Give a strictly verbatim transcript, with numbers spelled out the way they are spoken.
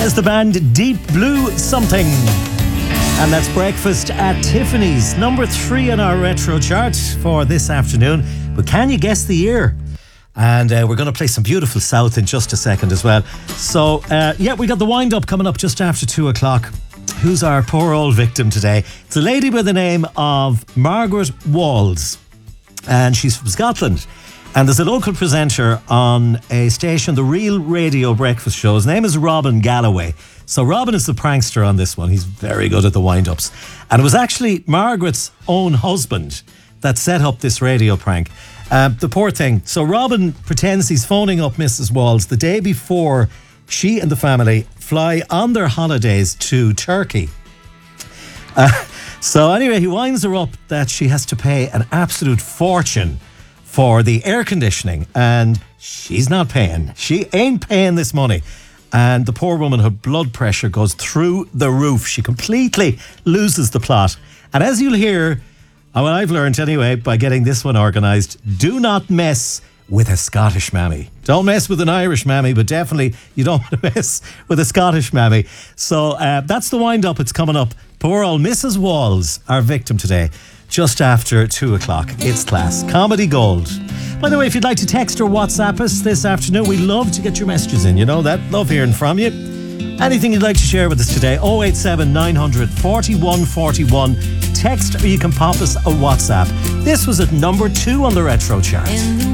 There's the band Deep Blue Something. And that's Breakfast at Tiffany's, number three on our retro chart for this afternoon. But can you guess the year? And uh, we're going to play some beautiful South in just a second as well. So, uh, yeah, we got the wind-up coming up just after two o'clock. Who's our poor old victim today? It's a lady by the name of Margaret Walls. And she's from Scotland. And there's a local presenter on a station, the Real Radio Breakfast Show. His name is Robin Galloway. So Robin is the prankster on this one. He's very good at the wind-ups. And it was actually Margaret's own husband that set up this radio prank. Uh, the poor thing. So Robin pretends he's phoning up Missus Walls the day before she and the family fly on their holidays to Turkey. Uh, so anyway, he winds her up that she has to pay an absolute fortune for the air conditioning, and she's not paying. She ain't paying this money. And the poor woman, her blood pressure goes through the roof. She completely loses the plot. And as you'll hear, what I've learned anyway by getting this one organised, do not mess with a Scottish mammy. Don't mess with an Irish mammy, but definitely you don't want to mess with a Scottish mammy. So uh, that's the wind-up. It's coming up. Poor old Missus Walls, our victim today, just after two o'clock. It's class. Comedy Gold. By the way, if you'd like to text or WhatsApp us this afternoon, we love to get your messages in. You know that. Love hearing from you. Anything you'd like to share with us today, oh eight seven, nine hundred, forty-one forty-one. Text or you can pop us a WhatsApp. This was at number two on the retro chart.